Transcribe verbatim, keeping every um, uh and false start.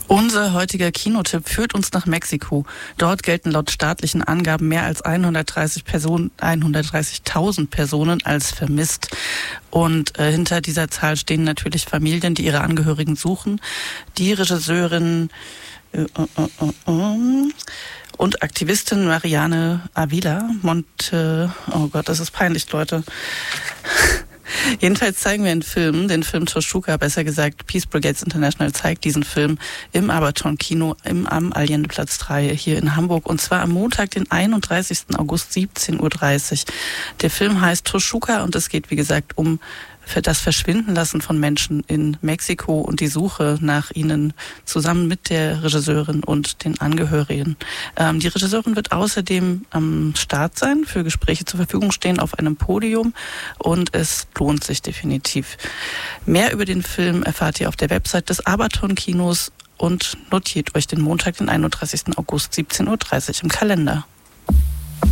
Unser heutiger Kinotipp führt uns nach Mexiko. Dort gelten laut staatlichen Angaben mehr als hundertdreißig Personen, hundertdreißigtausend Personen als vermisst. Und äh, hinter dieser Zahl stehen natürlich Familien, die ihre Angehörigen suchen. Die Regisseurin äh, äh, äh, äh, und Aktivistin Mariane Avila Monte, oh Gott, das ist peinlich, Leute. Jedenfalls zeigen wir einen Film, den Film Toshuka, besser gesagt Peace Brigades International zeigt diesen Film im Aberton Kino im, am Allendeplatz drei hier in Hamburg, und zwar am Montag, den einunddreißigsten August, siebzehn Uhr dreißig. Der Film heißt Toshuka und es geht, wie gesagt, um für das Verschwindenlassen von Menschen in Mexiko und die Suche nach ihnen zusammen mit der Regisseurin und den Angehörigen. Ähm, die Regisseurin wird außerdem am Start sein, für Gespräche zur Verfügung stehen auf einem Podium, und es lohnt sich definitiv. Mehr über den Film erfahrt ihr auf der Website des Aberton Kinos und notiert euch den Montag, den einunddreißigsten August, siebzehn Uhr dreißig im Kalender.